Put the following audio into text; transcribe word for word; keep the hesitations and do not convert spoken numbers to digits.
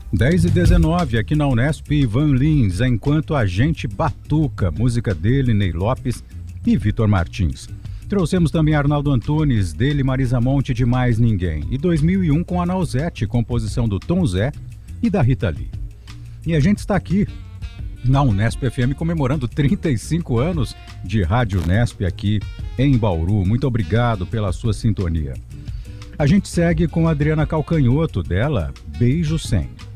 dez e dezenove aqui na Unesp, Ivan Lins, Enquanto a Gente Batuca, música dele, Ney Lopes e Vitor Martins. Trouxemos também Arnaldo Antunes, dele Marisa Monte, de Mais Ninguém. E dois mil e um com a Nausete, composição do Tom Zé e da Rita Lee. E a gente está aqui na Unesp F M comemorando trinta e cinco anos de Rádio Unesp aqui em Bauru. Muito obrigado pela sua sintonia. A gente segue com a Adriana Calcanhoto, dela Beijo Sem.